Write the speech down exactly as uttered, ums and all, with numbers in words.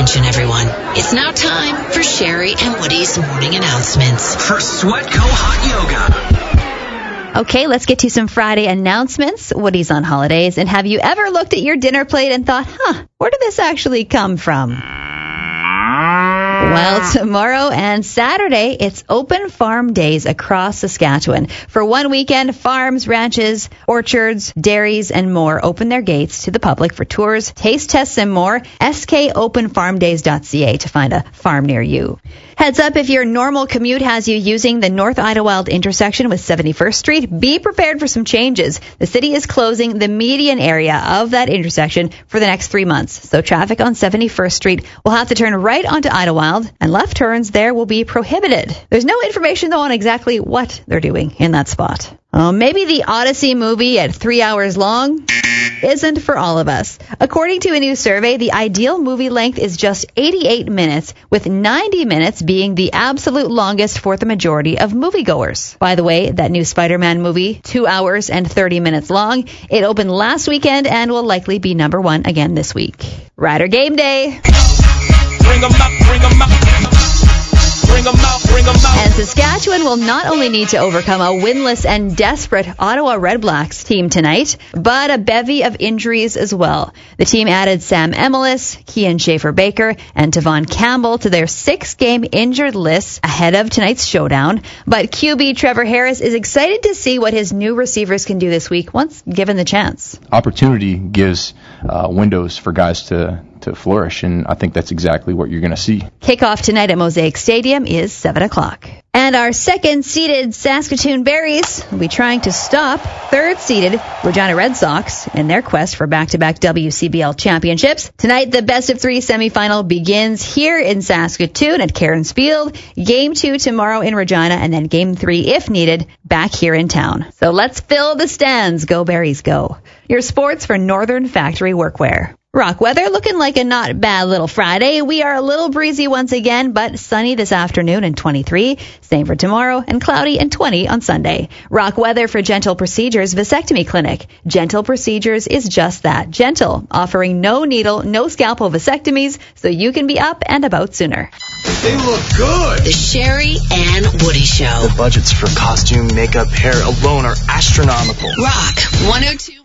Attention, everyone. It's now time for Sherry and Woody's morning announcements. For Sweatco Hot Yoga. Okay, let's get to some Friday announcements. Woody's on holidays, and have you ever looked at your dinner plate and thought, huh, where did this actually come from? Well, tomorrow and Saturday, it's open farm days across Saskatchewan. For one weekend, farms, ranches, orchards, dairies, and more open their gates to the public for tours, taste tests, and more. S K open farm days dot c a to find a farm near you. Heads up, if your normal commute has you using the North Idlewild intersection with seventy-first Street, be prepared for some changes. The city is closing the median area of that intersection for the next three months. So traffic on seventy-first Street will have to turn right onto Idlewild, and left turns there will be prohibited. There's no information, though, on exactly what they're doing in that spot. Oh, maybe the Odyssey movie at three hours long isn't for all of us. According to a new survey, the ideal movie length is just eighty-eight minutes, with ninety minutes being the absolute longest for the majority of moviegoers. By the way, that new Spider-Man movie, two hours and thirty minutes long, it opened last weekend and will likely be number one again this week. Rider Game Day. Bring 'em up, bring 'em up. Bring 'em out, bring 'em out. And Saskatchewan will not only need to overcome a winless and desperate Ottawa Redblacks team tonight, but a bevy of injuries as well. The team added Sam Emelis, Kian Schaefer-Baker, and Tavon Campbell to their six-game injured list ahead of tonight's showdown. But Q B Trevor Harris is excited to see what his new receivers can do this week once given the chance. Opportunity gives uh, windows for guys to to flourish, and I think that's exactly what you're going to see. Kickoff tonight at Mosaic Stadium is seven o'clock. And our second-seeded Saskatoon Berries will be trying to stop third-seeded Regina Red Sox in their quest for back-to-back W C B L championships. Tonight, the best-of-three semifinal begins here in Saskatoon at Cairns Field. Game two tomorrow in Regina, and then game three, if needed, back here in town. So let's fill the stands. Go Berries, go. Your sports for Northern Factory Workwear. Rock weather looking like a not bad little Friday. We are a little breezy once again, but sunny this afternoon and twenty-three. Same for tomorrow, and cloudy and twenty on Sunday. Rock weather for Gentle Procedures Vasectomy Clinic. Gentle Procedures is just that, gentle, offering no needle, no scalpel vasectomies, so you can be up and about sooner. They look good. The Sherry and Woody Show. The budgets for costume, makeup, hair alone are astronomical. Rock one oh two.